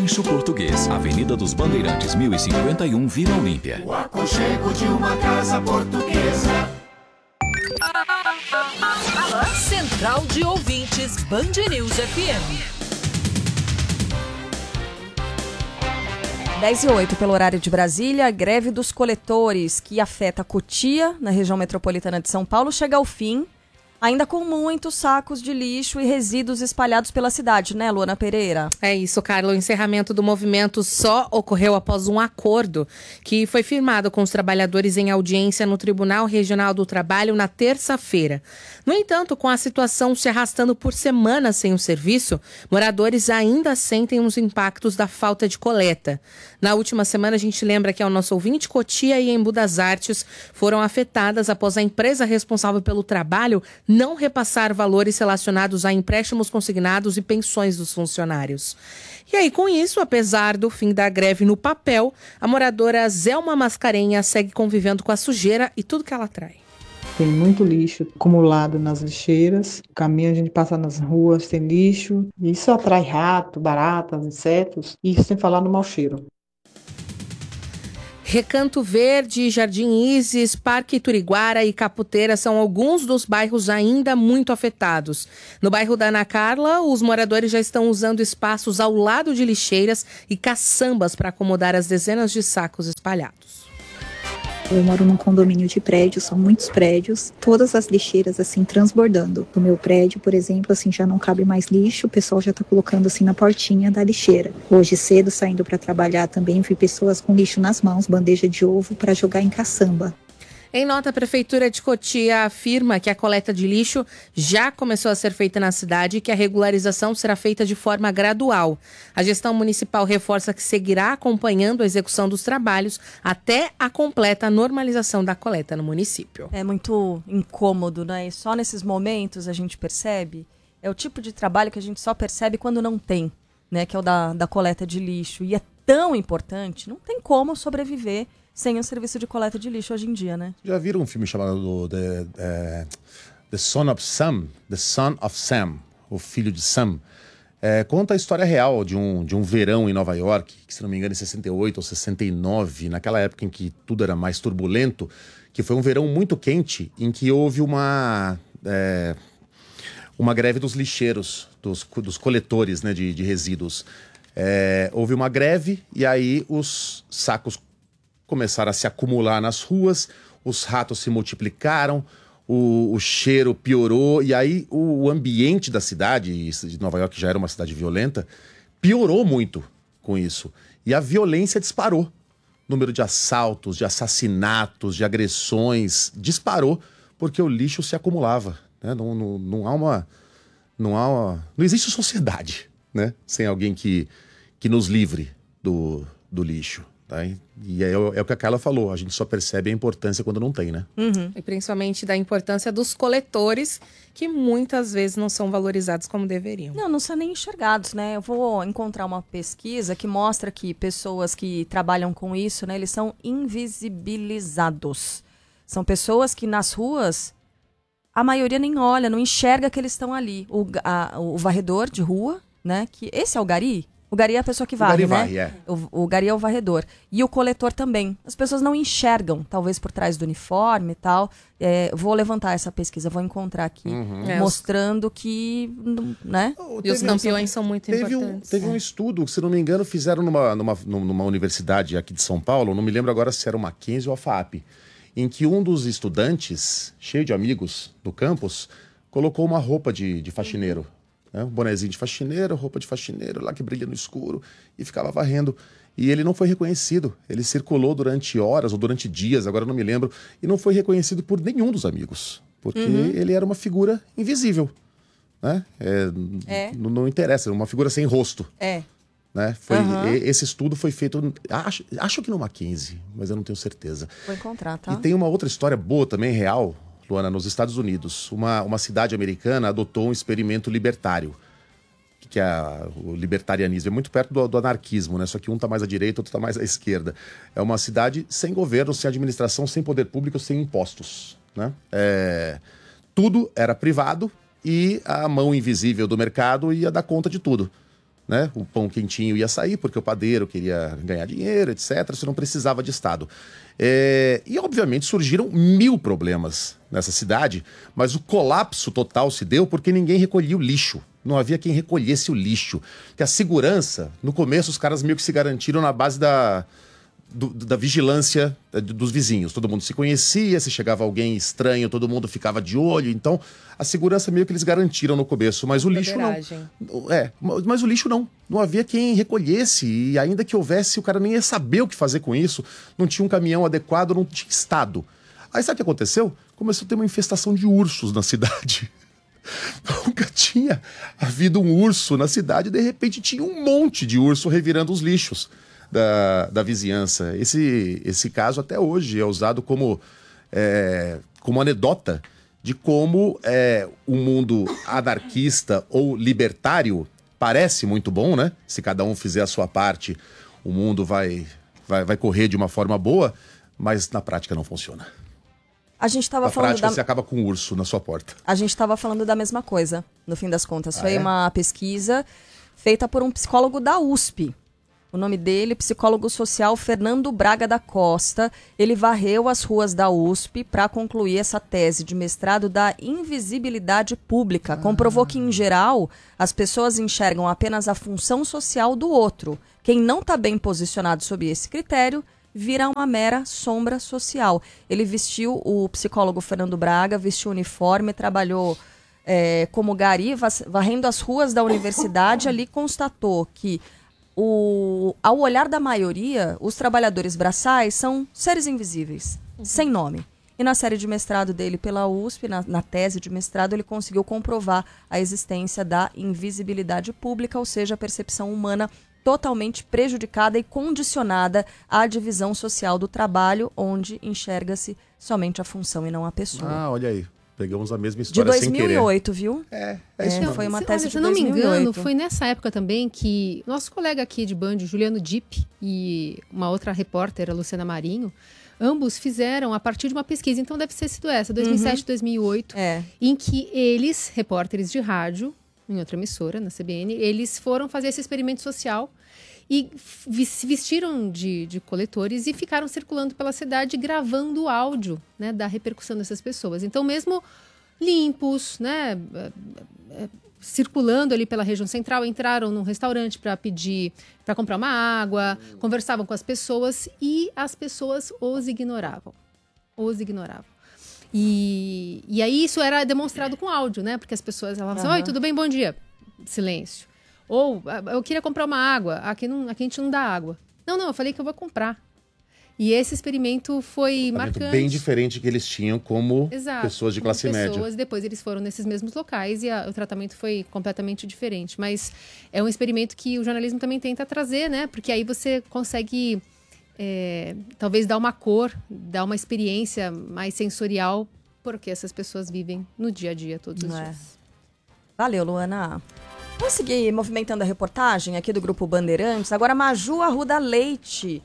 Rancho Português, Avenida dos Bandeirantes, 1051, Vila Olímpia. O aconchego de uma casa portuguesa. Central de Ouvintes, Band News FM. 10h08 pelo horário de Brasília, greve dos coletores que afeta Cotia, na região metropolitana de São Paulo, chega ao fim, ainda com muitos sacos de lixo e resíduos espalhados pela cidade, né, Luana Pereira? É isso, Carla. O encerramento do movimento só ocorreu após um acordo que foi firmado com os trabalhadores em audiência no Tribunal Regional do Trabalho na terça-feira. No entanto, com a situação se arrastando por semanas sem o serviço, moradores ainda sentem os impactos da falta de coleta. Na última semana, a gente lembra que ao nosso ouvinte, Cotia e Embu das Artes foram afetadas após a empresa responsável pelo trabalho não repassar valores relacionados a empréstimos consignados e pensões dos funcionários. E aí, com isso, apesar do fim da greve no papel, a moradora Zelma Mascarenhas segue convivendo com a sujeira e tudo que ela atrai. Tem muito lixo acumulado nas lixeiras. O caminho a gente passa nas ruas, tem lixo. Isso atrai rato, baratas, insetos. E isso sem falar no mau cheiro. Recanto Verde, Jardim Isis, Parque Turiguara e Caputeira são alguns dos bairros ainda muito afetados. No bairro da Ana Carla, os moradores já estão usando espaços ao lado de lixeiras e caçambas para acomodar as dezenas de sacos espalhados. Eu moro num condomínio de prédios, são muitos prédios, todas as lixeiras assim transbordando. No meu prédio, por exemplo, assim já não cabe mais lixo, o pessoal já está colocando assim na portinha da lixeira. Hoje cedo, saindo para trabalhar também, vi pessoas com lixo nas mãos, bandeja de ovo para jogar em caçamba. Em nota, a Prefeitura de Cotia afirma que a coleta de lixo já começou a ser feita na cidade e que a regularização será feita de forma gradual. A gestão municipal reforça que seguirá acompanhando a execução dos trabalhos até a completa normalização da coleta no município. É muito incômodo, né? E só nesses momentos a gente percebe. É o tipo de trabalho que a gente só percebe quando não tem, né? Que é o da coleta de lixo. E é tão importante, não tem como sobreviver sem o serviço de coleta de lixo hoje em dia, né? Já viram um filme chamado The Son of Sam, o filho de Sam? Conta a história real de um verão em Nova York, que se não me engano em 68 ou 69, naquela época em que tudo era mais turbulento, que foi um verão muito quente, em que houve uma greve dos lixeiros, dos coletores, né, de resíduos. Houve uma greve e aí os sacos começaram a se acumular nas ruas, os ratos se multiplicaram, o cheiro piorou, e aí o ambiente da cidade, de Nova York, que já era uma cidade violenta, piorou muito com isso. E a violência disparou. O número de assaltos, de assassinatos, de agressões disparou, porque o lixo se acumulava. Né? Não existe sociedade, né? Sem alguém que nos livre do lixo. Tá? E é o que a Carla falou, a gente só percebe a importância quando não tem, né? Uhum. E principalmente da importância dos coletores, que muitas vezes não são valorizados como deveriam. Não são nem enxergados, né? Eu vou encontrar uma pesquisa que mostra que pessoas que trabalham com isso, né, eles são invisibilizados. São pessoas que nas ruas, a maioria nem olha, não enxerga que eles estão ali. O varredor de rua, né? Que esse é o gari? O gari é a pessoa que varre, né? O gari é o varredor. E o coletor também. As pessoas não enxergam, talvez por trás do uniforme e tal. Vou levantar essa pesquisa, vou encontrar aqui, mostrando que, né? E os campeões são muito importantes. Teve um estudo, se não me engano, fizeram numa universidade aqui de São Paulo, não me lembro agora se era o Mackenzie ou a FAP, em que um dos estudantes, cheio de amigos do campus, colocou uma roupa de faxineiro. Um bonezinho de faxineiro, roupa de faxineiro, lá que brilha no escuro, e ficava varrendo. E ele não foi reconhecido. Ele circulou durante horas ou durante dias, agora eu não me lembro, e não foi reconhecido por nenhum dos amigos. Porque ele era uma figura invisível. Né? Não interessa, uma figura sem rosto. Né? Esse estudo foi feito, acho que no Mackenzie, mas eu não tenho certeza. Vou encontrar, tá? E tem uma outra história boa também, real, Luana, nos Estados Unidos. Uma cidade americana adotou um experimento libertário, que é o libertarianismo. É muito perto do anarquismo, né? Só que um está mais à direita, outro está mais à esquerda. É uma cidade sem governo, sem administração, sem poder público, sem impostos. Né? Tudo era privado e a mão invisível do mercado ia dar conta de tudo. né? O pão quentinho ia sair porque o padeiro queria ganhar dinheiro, etc. Você não precisava de Estado. E, obviamente, surgiram 1000 problemas nessa cidade, mas o colapso total se deu porque ninguém recolhia o lixo. Não havia quem recolhesse o lixo. Que a segurança, no começo, os caras meio que se garantiram na base da vigilância dos vizinhos. Todo mundo se conhecia, se chegava alguém estranho, todo mundo ficava de olho. Então, a segurança meio que eles garantiram no começo, mas o lixo não. Mas o lixo não. Não havia quem recolhesse, e ainda que houvesse, o cara nem ia saber o que fazer com isso. Não tinha um caminhão adequado, não tinha Estado. Aí sabe o que aconteceu? Começou a ter uma infestação de ursos na cidade. Nunca tinha havido um urso na cidade, de repente tinha um monte de urso revirando os lixos da vizinhança. Esse caso até hoje é usado como anedota de como o mundo anarquista ou libertário parece muito bom, né? Se cada um fizer a sua parte, o mundo vai correr de uma forma boa, mas na prática não funciona. A gente estava Na falando prática, você acaba com um urso na sua porta. A gente estava falando da mesma coisa, no fim das contas. Foi é? uma pesquisa feita por um psicólogo da USP. O nome dele, psicólogo social Fernando Braga da Costa. Ele varreu as ruas da USP para concluir essa tese de mestrado da invisibilidade pública. Comprovou que, em geral, as pessoas enxergam apenas a função social do outro. Quem não está bem posicionado sob esse critério vira uma mera sombra social. Ele o psicólogo Fernando Braga, vestiu uniforme, trabalhou como gari, varrendo as ruas da universidade. Ali constatou que, ao olhar da maioria, os trabalhadores braçais são seres invisíveis, sem nome. E na série de mestrado dele pela USP, na tese de mestrado, ele conseguiu comprovar a existência da invisibilidade pública, ou seja, a percepção humana totalmente prejudicada e condicionada à divisão social do trabalho, onde enxerga-se somente a função e não a pessoa. Ah, olha aí. Pegamos a mesma história De sem querer. 2008, viu? Isso mesmo. Foi uma tese de 2008. Se eu não me engano, foi nessa época também que nosso colega aqui de Band, Juliano Dipp, e uma outra repórter, a Luciana Marinho, ambos fizeram a partir de uma pesquisa. Então deve ter sido essa, 2007, 2008, em que eles, repórteres de rádio, em outra emissora, na CBN, eles foram fazer esse experimento social e se vestiram de coletores e ficaram circulando pela cidade gravando o áudio, né, da repercussão dessas pessoas. Então, mesmo limpos, né, circulando ali pela região central, entraram num restaurante para comprar uma água, conversavam com as pessoas e as pessoas os ignoravam. E aí isso era demonstrado com áudio, né? Porque as pessoas falavam assim, oi, tudo bem? Bom dia. Silêncio. Ou, eu queria comprar uma água. Aqui a gente não dá água. Não, eu falei que eu vou comprar. E esse experimento foi marcante. Bem diferente que eles tinham como pessoas de classe média. Depois eles foram nesses mesmos locais e o tratamento foi completamente diferente. Mas é um experimento que o jornalismo também tenta trazer, né? Porque aí você consegue... talvez dar uma cor, dar uma experiência mais sensorial, porque essas pessoas vivem no dia a dia todos os dias. Valeu, Luana. Vamos seguir movimentando a reportagem aqui do Grupo Bandeirantes. Agora, Maju Arruda Leite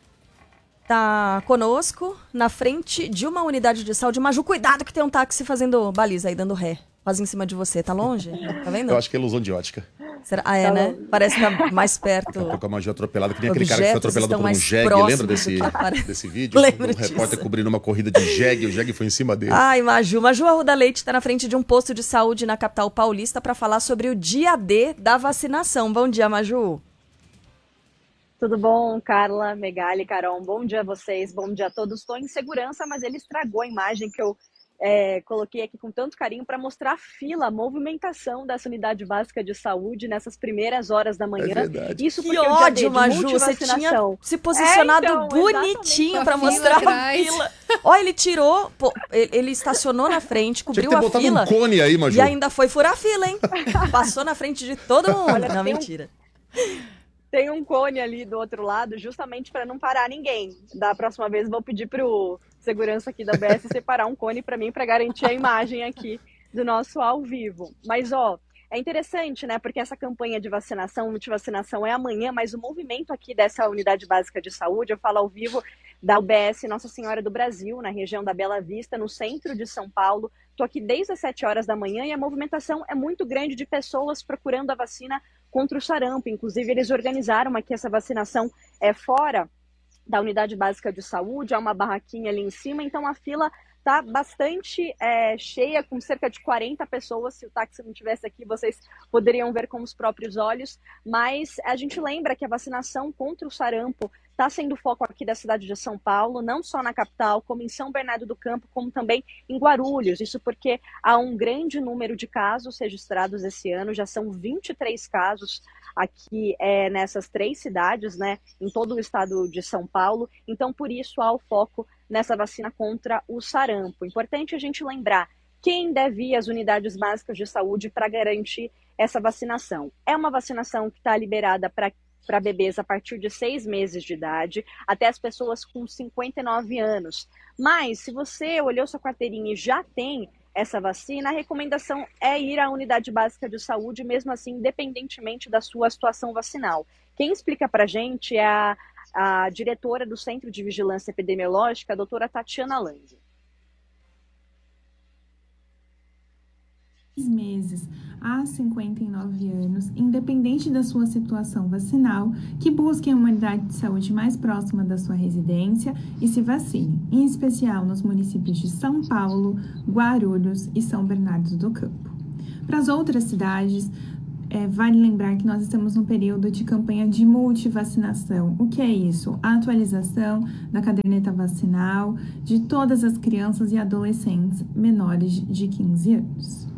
tá conosco na frente de uma unidade de saúde. Maju, cuidado que tem um táxi fazendo baliza aí, dando ré. Quase em cima de você. Tá longe? Tá vendo? Eu acho que é ilusão de ótica. Será? Né? Parece que tá mais perto. Daqui a pouco a Maju atropelada, que nem aquele cara que foi atropelado por um jegue. Lembra desse vídeo? Lembro disso. Repórter cobrindo uma corrida de jegue, o jegue foi em cima dele. Ai, Maju Arruda Leite está na frente de um posto de saúde na capital paulista para falar sobre o dia D da vacinação. Bom dia, Maju. Tudo bom, Carla, Megali, Carol? Bom dia a vocês, bom dia a todos. Estou em segurança, mas ele estragou a imagem que eu coloquei aqui com tanto carinho para mostrar a fila, a movimentação dessa unidade básica de saúde nessas primeiras horas da manhã. É verdade. Isso que ódio, Maju, você tinha se posicionado bonitinho para mostrar a fila. Olha, ele tirou, ele estacionou na frente, cobriu a fila. Um cone aí, Maju. E ainda foi furar a fila, hein? Passou na frente de todo mundo. Olha, não, mentira. Tem um cone ali do outro lado, justamente para não parar ninguém. Da próxima vez vou pedir pro segurança aqui da UBS separar um cone para mim, para garantir a imagem aqui do nosso ao vivo. Mas, é interessante, né? Porque essa campanha de vacinação, multivacinação é amanhã, mas o movimento aqui dessa unidade básica de saúde, eu falo ao vivo, da UBS Nossa Senhora do Brasil, na região da Bela Vista, no centro de São Paulo. Estou aqui desde as 7 horas da manhã e a movimentação é muito grande de pessoas procurando a vacina contra o sarampo. Inclusive, eles organizaram aqui essa vacinação fora da unidade básica de saúde, há uma barraquinha ali em cima, então a fila está bastante cheia, com cerca de 40 pessoas. Se o táxi não estivesse aqui, vocês poderiam ver com os próprios olhos, mas a gente lembra que a vacinação contra o sarampo está sendo foco aqui da cidade de São Paulo, não só na capital, como em São Bernardo do Campo, como também em Guarulhos. Isso porque há um grande número de casos registrados esse ano, já são 23 casos aqui nessas 3 cidades, né, em todo o estado de São Paulo. Então, por isso, há o foco nessa vacina contra o sarampo. Importante a gente lembrar quem deve ir às unidades básicas de saúde para garantir essa vacinação. É uma vacinação que está liberada para bebês a partir de 6 meses de idade, até as pessoas com 59 anos. Mas, se você olhou sua carteirinha e já tem essa vacina, a recomendação é ir à unidade básica de saúde, mesmo assim, independentemente da sua situação vacinal. Quem explica para a gente é a diretora do Centro de Vigilância Epidemiológica, a doutora Tatiana Lange. Meses a 59 anos, independente da sua situação vacinal, que busquem uma unidade de saúde mais próxima da sua residência e se vacinem, em especial nos municípios de São Paulo, Guarulhos e São Bernardo do Campo. Para as outras cidades, vale lembrar que nós estamos num período de campanha de multivacinação. O que é isso? A atualização da caderneta vacinal de todas as crianças e adolescentes menores de 15 anos.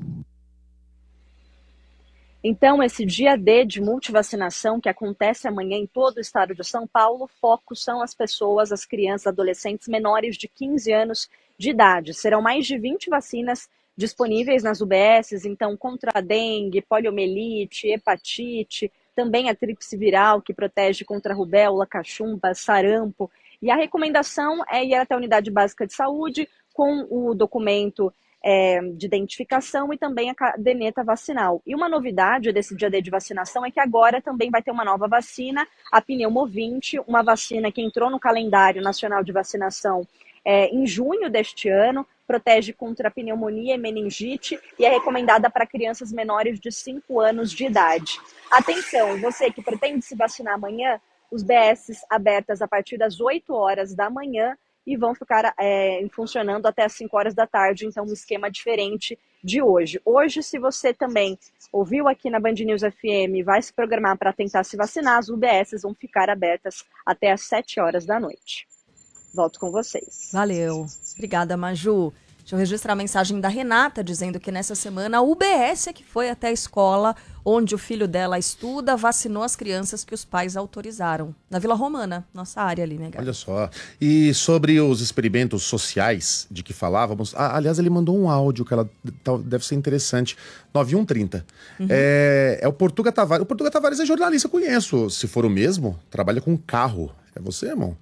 Então, esse dia D de multivacinação que acontece amanhã em todo o estado de São Paulo, o foco são as pessoas, as crianças, adolescentes menores de 15 anos de idade. Serão mais de 20 vacinas disponíveis nas UBSs, então contra a dengue, poliomielite, hepatite, também a tríplice viral, que protege contra a rubéola, cachumba, sarampo. E a recomendação é ir até a unidade básica de saúde com o documento de identificação e também a caderneta vacinal. E uma novidade desse dia D de vacinação é que agora também vai ter uma nova vacina, a Pneumovinte, uma vacina que entrou no calendário nacional de vacinação em junho deste ano, protege contra a pneumonia e meningite e é recomendada para crianças menores de 5 anos de idade. Atenção, você que pretende se vacinar amanhã, os BSs abertas a partir das 8 horas da manhã e vão ficar funcionando até as 5 horas da tarde, então um esquema diferente de hoje. Hoje, se você também ouviu aqui na Band News FM, vai se programar para tentar se vacinar, as UBSs vão ficar abertas até as 7 horas da noite. Volto com vocês. Valeu. Obrigada, Maju. Deixa eu registrar a mensagem da Renata, dizendo que nessa semana a UBS é que foi até a escola onde o filho dela estuda, vacinou as crianças que os pais autorizaram. Na Vila Romana, nossa área ali, né, Gabi? Olha só. E sobre os experimentos sociais de que falávamos, aliás, ele mandou um áudio que deve ser interessante. 9130. É o Portuga Tavares. O Portuga Tavares é jornalista, eu conheço. Se for o mesmo, trabalha com carro. É você, irmão?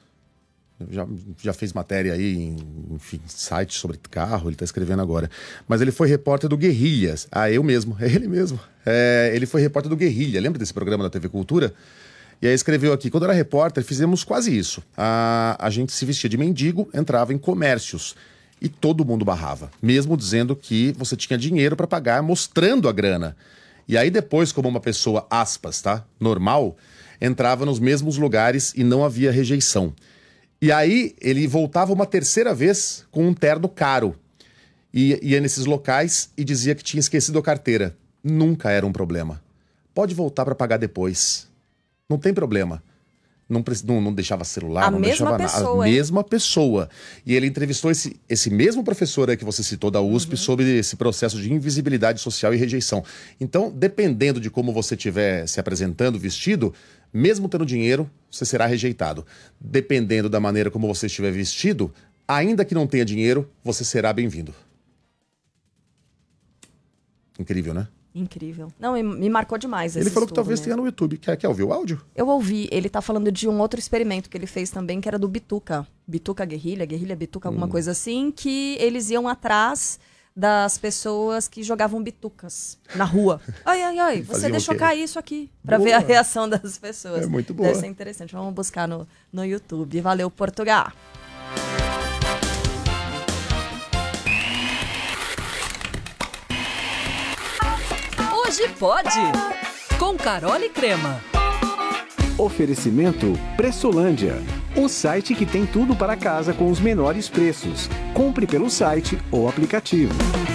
Já fez matéria aí em sites sobre carro, ele está escrevendo agora. Mas ele foi repórter do Guerrilhas. Eu mesmo, é ele mesmo. Ele foi repórter do Guerrilha, lembra desse programa da TV Cultura? E aí escreveu aqui, quando eu era repórter, fizemos quase isso. A gente se vestia de mendigo, entrava em comércios e todo mundo barrava. Mesmo dizendo que você tinha dinheiro para pagar, mostrando a grana. E aí depois, como uma pessoa, aspas, tá? Normal, entrava nos mesmos lugares e não havia rejeição. E aí ele voltava uma terceira vez com um terno caro. Ia nesses locais e dizia que tinha esquecido a carteira. Nunca era um problema. Pode voltar para pagar depois. Não tem problema. Não deixava celular, não deixava nada. A mesma pessoa. E ele entrevistou esse mesmo professor aí que você citou da USP sobre esse processo de invisibilidade social e rejeição. Então, dependendo de como você estiver se apresentando, vestido, mesmo tendo dinheiro, você será rejeitado. Dependendo da maneira como você estiver vestido, ainda que não tenha dinheiro, você será bem-vindo. Incrível, né? Incrível. Não, me marcou demais esse Ele falou que talvez mesmo. tenha no YouTube. Quer ouvir o áudio? Eu ouvi. Ele tá falando de um outro experimento que ele fez também, que era do Bituca. Bituca Guerrilha, Bituca, alguma coisa assim, que eles iam atrás das pessoas que jogavam bitucas na rua. Ai, você deixou cair isso aqui. Pra ver a reação das pessoas. É muito boa. Deve ser interessante. Vamos buscar no YouTube. Valeu, Portugal. Hoje pode. com Carol e Crema. Oferecimento Pressolândia, o site que tem tudo para casa com os menores preços. Compre pelo site ou aplicativo.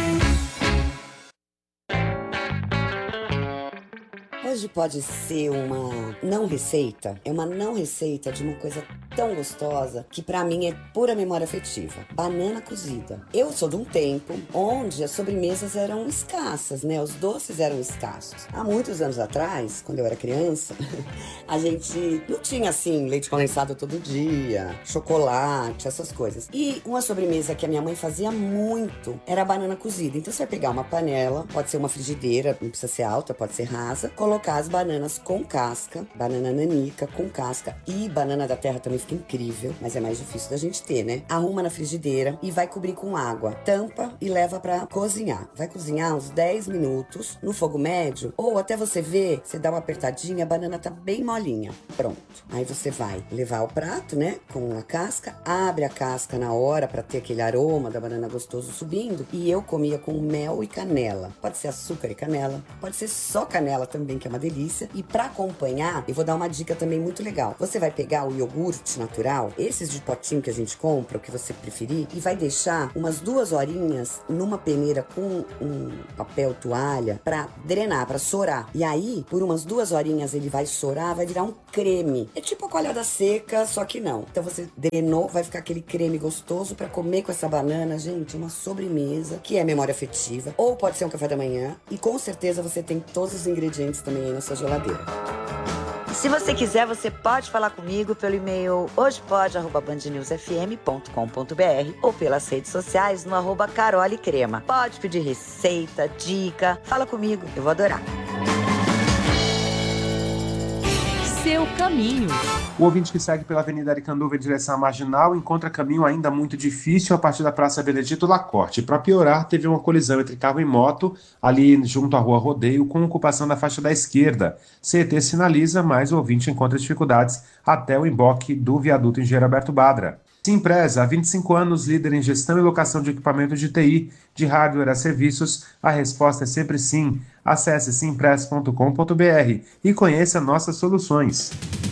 Hoje pode ser uma não receita, é uma não receita de uma coisa tão gostosa que pra mim é pura memória afetiva. Banana cozida. Eu sou de um tempo onde as sobremesas eram escassas, né? Os doces eram escassos. Há muitos anos atrás, quando eu era criança, a gente não tinha assim leite condensado todo dia, chocolate, essas coisas. E uma sobremesa que a minha mãe fazia muito era a banana cozida. Então você vai pegar uma panela, pode ser uma frigideira, não precisa ser alta, pode ser rasa, colocar as bananas com casca, banana nanica com casca e banana da terra também fica incrível, mas é mais difícil da gente ter, né? Arruma na frigideira e vai cobrir com água. Tampa e leva pra cozinhar. Vai cozinhar uns 10 minutos no fogo médio, ou até você ver, você dá uma apertadinha, a banana tá bem molinha. Pronto. Aí você vai levar o prato, né? Com a casca, abre a casca na hora pra ter aquele aroma da banana gostoso subindo. E eu comia com mel e canela. Pode ser açúcar e canela, pode ser só canela também, que é uma delícia. E pra acompanhar, eu vou dar uma dica também muito legal. Você vai pegar o iogurte natural, esses de potinho que a gente compra, o que você preferir, e vai deixar umas 2 horinhas numa peneira com um papel toalha pra drenar, pra sorar. E aí, por umas 2 horinhas ele vai sorar, vai virar um creme. É tipo a coalhada seca, só que não. Então você drenou, vai ficar aquele creme gostoso pra comer com essa banana. Gente, uma sobremesa que é memória afetiva. Ou pode ser um café da manhã. E com certeza você tem todos os ingredientes também aí na sua geladeira. Se você quiser, você pode falar comigo pelo e-mail hojepode@bandnewsfm.com.br ou pelas redes sociais no @carolecrema. Pode pedir receita, dica, fala comigo, eu vou adorar. Seu caminho. O ouvinte que segue pela Avenida Aricanduva em direção à Marginal encontra caminho ainda muito difícil a partir da Praça Benedito Lacorte. Para piorar, teve uma colisão entre carro e moto ali junto à Rua Rodeio com ocupação da faixa da esquerda. CET sinaliza, mas o ouvinte encontra dificuldades até o emboque do viaduto Engenheiro Alberto Badra. Simpresa, há 25 anos, líder em gestão e locação de equipamento de TI, de hardware a serviços, a resposta é sempre sim. Acesse simpress.com.br e conheça nossas soluções.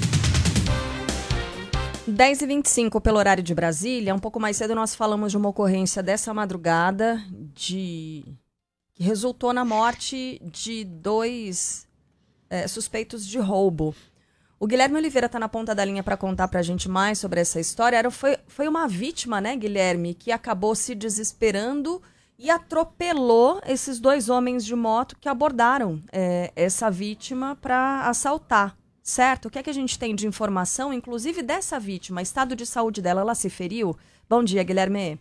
10h25 pelo horário de Brasília. Um pouco mais cedo nós falamos de uma ocorrência dessa madrugada que resultou na morte de 2 suspeitos de roubo. O Guilherme Oliveira está na ponta da linha para contar para a gente mais sobre essa história. Foi uma vítima, né, Guilherme, que acabou se desesperando e atropelou esses 2 homens de moto que abordaram essa vítima para assaltar, certo? O que é que a gente tem de informação, inclusive dessa vítima, estado de saúde dela, ela se feriu? Bom dia, Guilherme.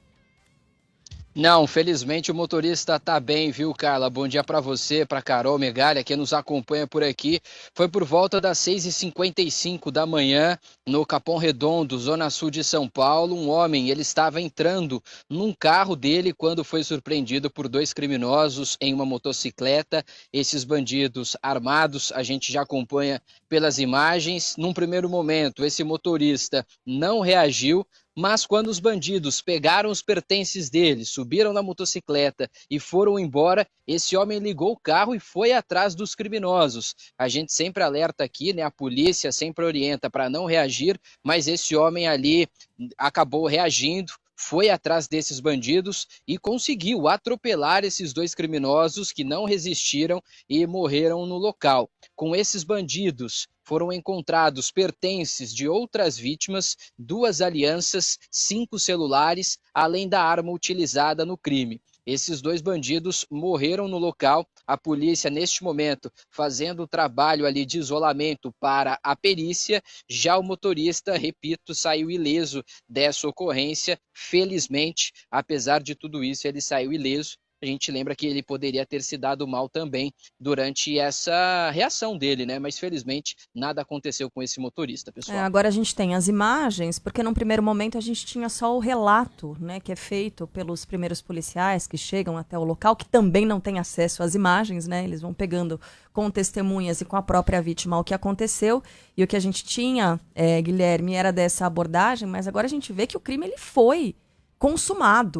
Não, felizmente o motorista tá bem, viu, Carla? Bom dia para você, para Carol Megalha, que nos acompanha por aqui. Foi por volta das 6h55 da manhã, no Capão Redondo, zona sul de São Paulo. Um homem, ele estava entrando num carro dele quando foi surpreendido por 2 criminosos em uma motocicleta. Esses bandidos armados, a gente já acompanha pelas imagens. Num primeiro momento, esse motorista não reagiu, mas quando os bandidos pegaram os pertences dele, subiram na motocicleta e foram embora, esse homem ligou o carro e foi atrás dos criminosos. A gente sempre alerta aqui, né? A polícia sempre orienta para não reagir, mas esse homem ali acabou reagindo, foi atrás desses bandidos e conseguiu atropelar esses 2 criminosos que não resistiram e morreram no local. Com esses bandidos foram encontrados pertences de outras vítimas, 2 alianças, 5 celulares, além da arma utilizada no crime. Esses 2 bandidos morreram no local. A polícia, neste momento, fazendo o trabalho ali de isolamento para a perícia. Já o motorista, repito, saiu ileso dessa ocorrência. Felizmente, apesar de tudo isso, ele saiu ileso. A gente lembra que ele poderia ter se dado mal também durante essa reação dele, né? Mas felizmente nada aconteceu com esse motorista, pessoal. Agora a gente tem as imagens, porque num primeiro momento a gente tinha só o relato, né, que é feito pelos primeiros policiais que chegam até o local, que também não tem acesso às imagens, né? Eles vão pegando com testemunhas e com a própria vítima o que aconteceu. E o que a gente tinha, Guilherme, era dessa abordagem, mas agora a gente vê que o crime ele foi consumado.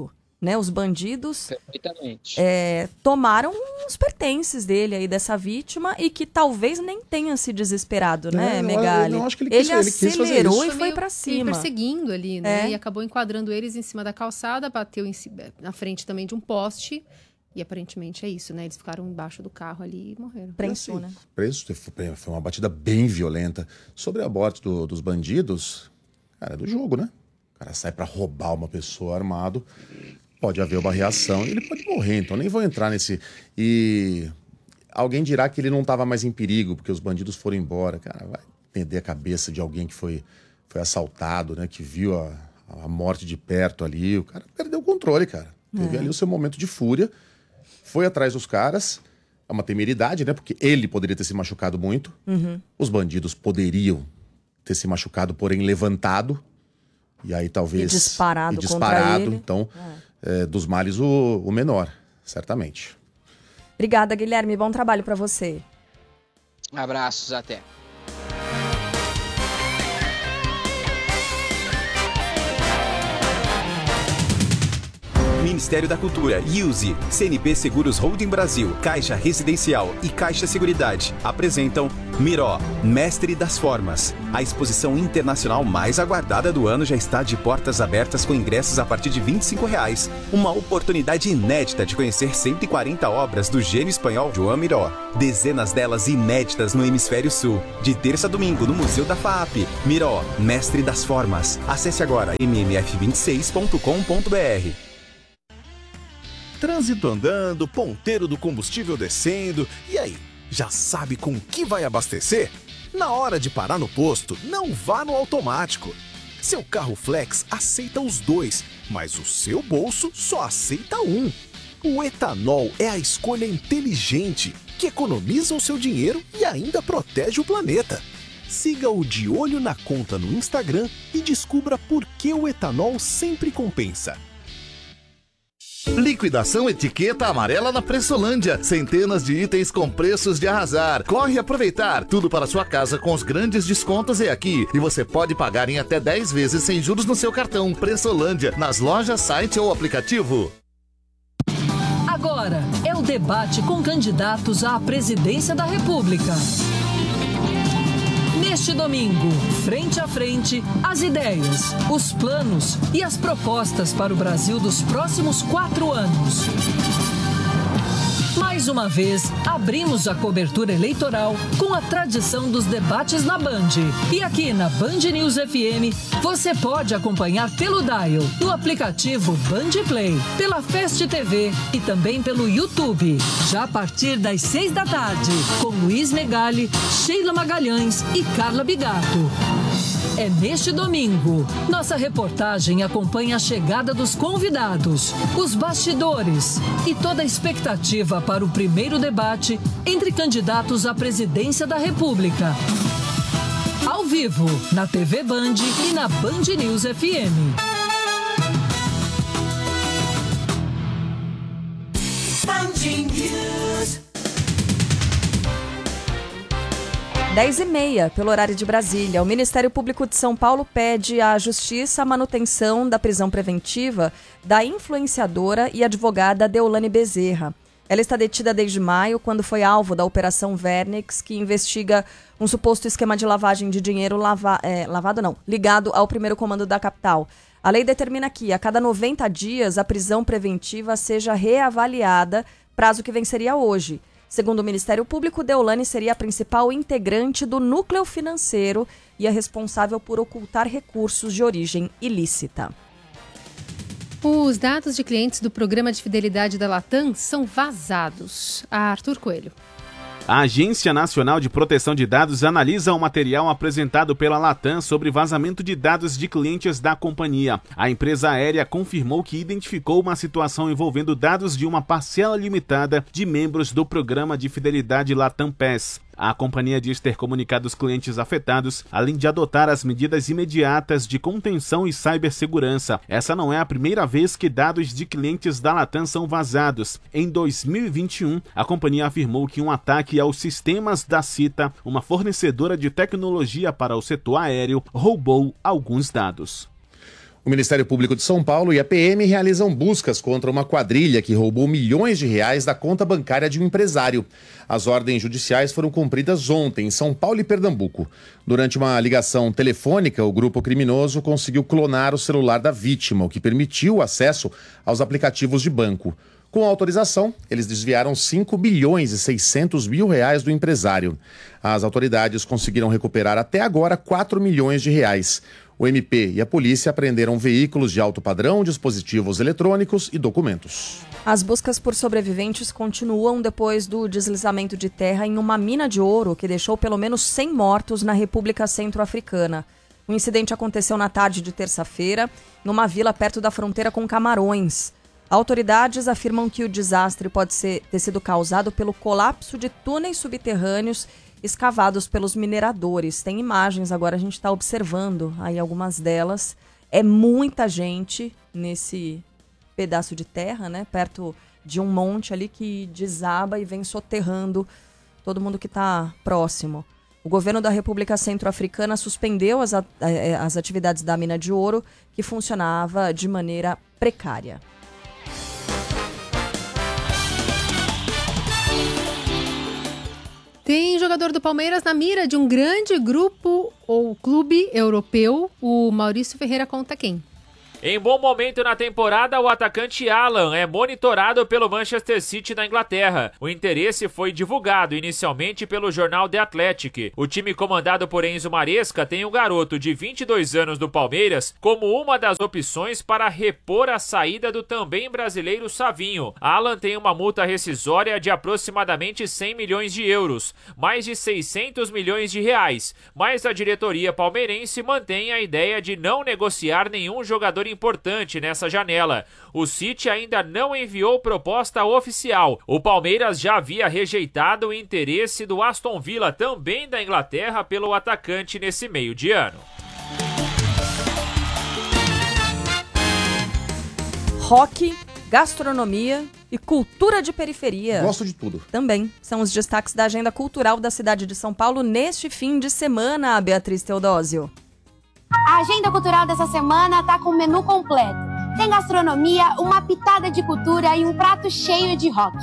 né? Os bandidos Perfeitamente. tomaram os pertences dele aí, dessa vítima, e que talvez nem tenha se desesperado, né, Megali? Eu acho que ele acelerou e Foi foi meio pra que cima. perseguindo ali, né? E acabou enquadrando eles em cima da calçada, bateu na frente também de um poste. E aparentemente é isso, né? Eles ficaram embaixo do carro ali e morreram. Prensou, né? Foi uma batida bem violenta. Sobre a morte dos bandidos, cara, é do jogo, né? O cara sai pra roubar uma pessoa armado, pode haver uma reação e ele pode morrer. Então nem vou entrar nesse... E alguém dirá que ele não estava mais em perigo porque os bandidos foram embora. Cara, vai entender a cabeça de alguém que foi assaltado, né? Que viu a morte de perto ali. O cara perdeu o controle, cara. Teve ali o seu momento de fúria. Foi atrás dos caras, é uma temeridade, né? Porque ele poderia ter se machucado muito. Os bandidos poderiam ter se machucado, porém levantado. E aí talvez... E disparado contra ele. Então, dos males o menor, certamente. Obrigada, Guilherme. Bom trabalho pra você. Abraços, até. Ministério da Cultura, IUSE, CNP Seguros Holding Brasil, Caixa Residencial e Caixa Seguridade apresentam Miró, Mestre das Formas. A exposição internacional mais aguardada do ano já está de portas abertas com ingressos a partir de R$ 25,00. Uma oportunidade inédita de conhecer 140 obras do gênio espanhol Joan Miró. Dezenas delas inéditas no Hemisfério Sul. De terça a domingo no Museu da FAAP. Miró, Mestre das Formas. Acesse agora mmf26.com.br. Trânsito andando, ponteiro do combustível descendo, e aí, já sabe com que vai abastecer? Na hora de parar no posto, não vá no automático. Seu carro flex aceita os dois, mas o seu bolso só aceita um. O etanol é a escolha inteligente, que economiza o seu dinheiro e ainda protege o planeta. Siga o De Olho na Conta no Instagram e descubra por que o etanol sempre compensa. Liquidação Etiqueta Amarela na Pressolândia. Centenas de itens com preços de arrasar. Corre aproveitar. Tudo para sua casa com os grandes descontos é aqui. E você pode pagar em até 10 vezes sem juros no seu cartão. Pressolândia, nas lojas, site ou aplicativo. Agora é o debate com candidatos à presidência da República. Neste domingo, frente a frente, as ideias, os planos e as propostas para o Brasil dos próximos 4 anos. Mais uma vez, abrimos a cobertura eleitoral com a tradição dos debates na Band. E aqui na Band News FM, você pode acompanhar pelo dial, no aplicativo Band Play, pela Fast TV e também pelo YouTube. Já a partir das 6 da tarde, com Luiz Megali, Sheila Magalhães e Carla Bigato. É neste domingo. Nossa reportagem acompanha a chegada dos convidados, os bastidores e toda a expectativa para o primeiro debate entre candidatos à presidência da República. Ao vivo, na TV Band e na Band News FM. Band News. 10h30, pelo horário de Brasília. O Ministério Público de São Paulo pede à Justiça a manutenção da prisão preventiva da influenciadora e advogada Deolane Bezerra. Ela está detida desde maio, quando foi alvo da Operação Vernix, que investiga um suposto esquema de lavagem de dinheiro ligado ao primeiro comando da capital. A lei determina que, a cada 90 dias, a prisão preventiva seja reavaliada, prazo que venceria hoje. Segundo o Ministério Público, Deolane seria a principal integrante do núcleo financeiro e é responsável por ocultar recursos de origem ilícita. Os dados de clientes do programa de fidelidade da Latam são vazados. Arthur Coelho. A Agência Nacional de Proteção de Dados analisa o material apresentado pela Latam sobre vazamento de dados de clientes da companhia. A empresa aérea confirmou que identificou uma situação envolvendo dados de uma parcela limitada de membros do programa de fidelidade Latam PES. A companhia diz ter comunicado os clientes afetados, além de adotar as medidas imediatas de contenção e cibersegurança. Essa não é a primeira vez que dados de clientes da Latam são vazados. Em 2021, a companhia afirmou que um ataque aos sistemas da Cita, uma fornecedora de tecnologia para o setor aéreo, roubou alguns dados. O Ministério Público de São Paulo e a PM realizam buscas contra uma quadrilha que roubou milhões de reais da conta bancária de um empresário. As ordens judiciais foram cumpridas ontem em São Paulo e Pernambuco. Durante uma ligação telefônica, o grupo criminoso conseguiu clonar o celular da vítima, o que permitiu o acesso aos aplicativos de banco. Com a autorização, eles desviaram 5 bilhões e 600 mil reais do empresário. As autoridades conseguiram recuperar até agora 4 milhões de reais. O MP e a polícia apreenderam veículos de alto padrão, dispositivos eletrônicos e documentos. As buscas por sobreviventes continuam depois do deslizamento de terra em uma mina de ouro que deixou pelo menos 100 mortos na República Centro-Africana. O incidente aconteceu na tarde de terça-feira, numa vila perto da fronteira com Camarões. Autoridades afirmam que o desastre pode ter sido causado pelo colapso de túneis subterrâneos escavados pelos mineradores. Tem imagens, agora a gente está observando aí algumas delas. É muita gente nesse pedaço de terra, né? Perto de um monte ali que desaba e vem soterrando todo mundo que está próximo. O governo da República Centro-Africana suspendeu as atividades da mina de ouro, que funcionava de maneira precária. Tem jogador do Palmeiras na mira de um grande grupo ou clube europeu. O Maurício Ferreira conta quem. Em bom momento na temporada, o atacante Alan é monitorado pelo Manchester City da Inglaterra. O interesse foi divulgado inicialmente pelo jornal The Athletic. O time comandado por Enzo Maresca tem o garoto de 22 anos do Palmeiras como uma das opções para repor a saída do também brasileiro Savinho. Alan tem uma multa rescisória de aproximadamente 100 milhões de euros, mais de 600 milhões de reais, mas a diretoria palmeirense mantém a ideia de não negociar nenhum jogador importante nessa janela. O City ainda não enviou proposta oficial. O Palmeiras já havia rejeitado o interesse do Aston Villa, também da Inglaterra, pelo atacante nesse meio de ano. Rock, gastronomia e cultura de periferia. Gosto de tudo. Também são os destaques da agenda cultural da cidade de São Paulo neste fim de semana, Beatriz Teodósio. A agenda cultural dessa semana tá com o menu completo. Tem gastronomia, uma pitada de cultura e um prato cheio de rock.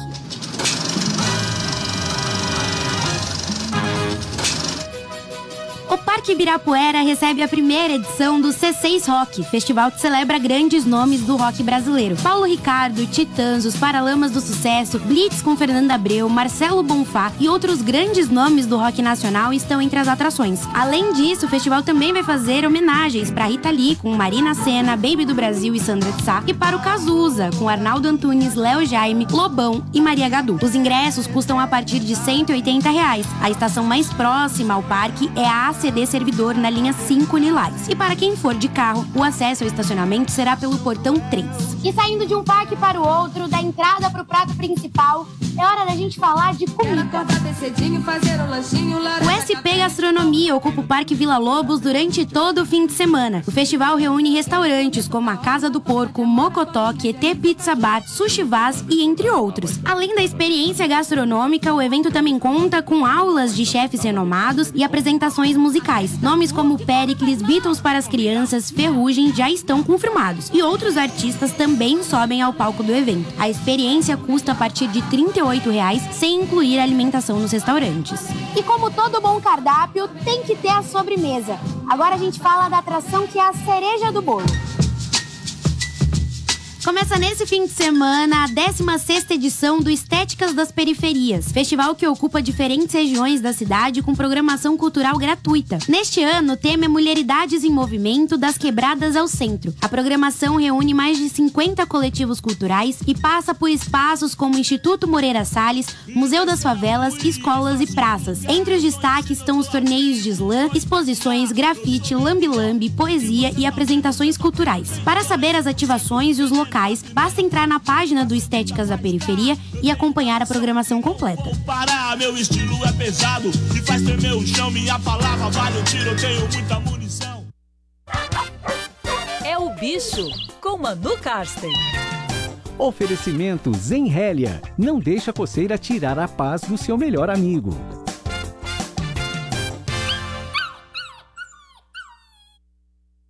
O Parque Ibirapuera recebe a primeira edição do C6 Rock, festival que celebra grandes nomes do rock brasileiro. Paulo Ricardo, Titãs, os Paralamas do Sucesso, Blitz com Fernanda Abreu, Marcelo Bonfá e outros grandes nomes do rock nacional estão entre as atrações. Além disso, o festival também vai fazer homenagens para Rita Lee com Marina Sena, Baby do Brasil e Sandra de Sá, e para o Cazuza com Arnaldo Antunes, Léo Jaime, Lobão e Maria Gadu. Os ingressos custam a partir de R$ 180. A estação mais próxima ao parque é a ACD Servidor na linha 5 Lilás. E para quem for de carro, o acesso ao estacionamento será pelo portão 3. E saindo de um parque para o outro, da entrada para o prato principal, é hora da gente falar de comida. O SP Gastronomia ocupa o Parque Vila Lobos durante todo o fim de semana. O festival reúne restaurantes como a Casa do Porco, Mocotó, QT Pizza Bar, Sushi Vaz e entre outros. Além da experiência gastronômica, o evento também conta com aulas de chefes renomados e apresentações musicais. Nomes como Péricles, Beatles para as Crianças, Ferrugem já estão confirmados. E outros artistas também sobem ao palco do evento. A experiência custa a partir de R$ 38,00, sem incluir a alimentação nos restaurantes. E como todo bom cardápio, tem que ter a sobremesa. Agora a gente fala da atração que é a cereja do bolo. Começa nesse fim de semana a 16ª edição do Estéticas das Periferias, festival que ocupa diferentes regiões da cidade com programação cultural gratuita. Neste ano, o tema é Mulheridades em Movimento, das Quebradas ao Centro. A programação reúne mais de 50 coletivos culturais e passa por espaços como Instituto Moreira Salles, Museu das Favelas, escolas e praças. Entre os destaques estão os torneios de slam, exposições, grafite, lambi-lambi, poesia e apresentações culturais. Para saber as ativações e os locais, basta entrar na página do Estéticas da Periferia e acompanhar a programação completa. Parar, meu estilo é pesado e faz tremer o chão, minha palavra vale um tiro, eu tenho muita munição. É o Bicho, com Manu Karsten. Oferecimento Zenrélia. Não deixa a coceira tirar a paz do seu melhor amigo.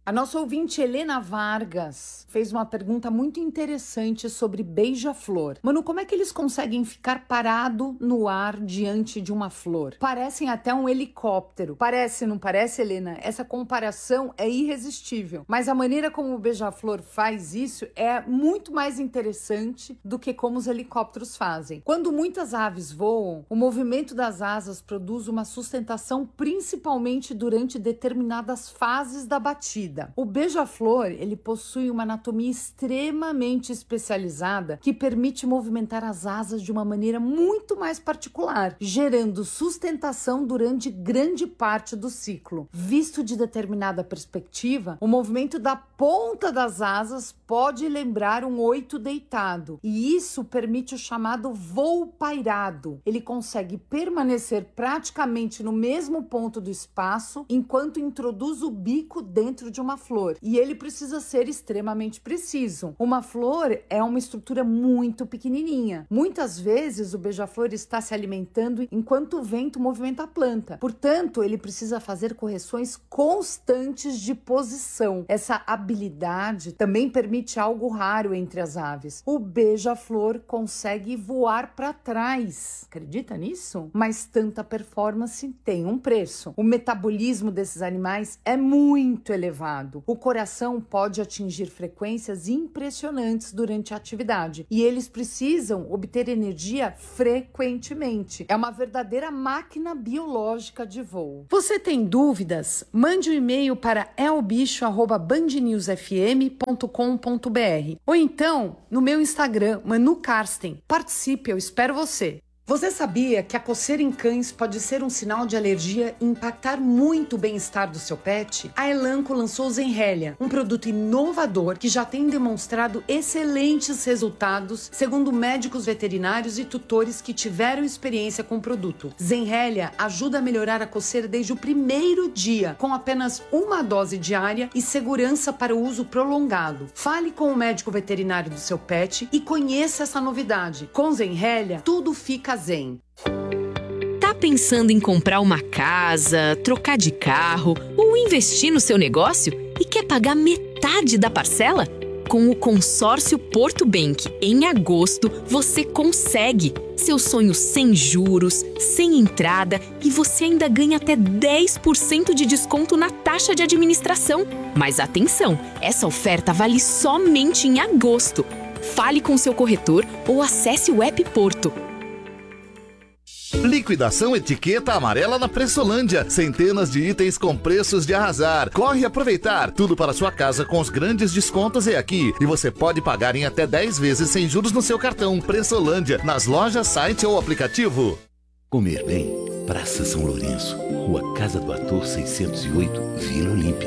A nossa ouvinte Helena Vargas fez uma pergunta muito interessante sobre beija-flor. Mano, como é que eles conseguem ficar parado no ar diante de uma flor? Parecem até um helicóptero. Parece, não parece, Helena? Essa comparação é irresistível. Mas a maneira como o beija-flor faz isso é muito mais interessante do que como os helicópteros fazem. Quando muitas aves voam, o movimento das asas produz uma sustentação principalmente durante determinadas fases da batida. O beija-flor, ele possui uma anatomia extremamente especializada que permite movimentar as asas de uma maneira muito mais particular, gerando sustentação durante grande parte do ciclo. Visto de determinada perspectiva, o movimento da ponta das asas pode lembrar um oito deitado, e isso permite o chamado voo pairado. Ele consegue permanecer praticamente no mesmo ponto do espaço enquanto introduz o bico dentro de uma flor, e ele precisa ser extremamente preciso. Uma flor é uma estrutura muito pequenininha. Muitas vezes o beija-flor está se alimentando enquanto o vento movimenta a planta. Portanto, ele precisa fazer correções constantes de posição. Essa habilidade também permite algo raro entre as aves. O beija-flor consegue voar para trás. Acredita nisso? Mas tanta performance tem um preço. O metabolismo desses animais é muito elevado. O coração pode atingir frequências impressionantes durante a atividade e eles precisam obter energia frequentemente. É uma verdadeira máquina biológica de voo. Você tem dúvidas? Mande um e-mail para elbicho@bandnewsfm.com.br ou então no meu Instagram, Manu Karsten. Participe, eu espero você. Você sabia que a coceira em cães pode ser um sinal de alergia e impactar muito o bem-estar do seu pet? A Elanco lançou o Zenrelia, um produto inovador que já tem demonstrado excelentes resultados, segundo médicos veterinários e tutores que tiveram experiência com o produto. Zenrelia ajuda a melhorar a coceira desde o primeiro dia, com apenas uma dose diária e segurança para o uso prolongado. Fale com o médico veterinário do seu pet e conheça essa novidade. Com Zenrelia, tudo fica zen. Tá pensando em comprar uma casa, trocar de carro ou investir no seu negócio e quer pagar metade da parcela? Com o consórcio Porto Bank, em agosto, você consegue. Seu sonho sem juros, sem entrada e você ainda ganha até 10% de desconto na taxa de administração. Mas atenção, essa oferta vale somente em agosto. Fale com seu corretor ou acesse o app Porto. Liquidação Etiqueta Amarela na Pressolândia. Centenas de itens com preços de arrasar. Corre aproveitar. Tudo para sua casa com os grandes descontos é aqui. E você pode pagar em até 10 vezes sem juros no seu cartão. Pressolândia, nas lojas, site ou aplicativo. Comer bem. Praça São Lourenço, Rua Casa do Ator 608, Vila Olímpia.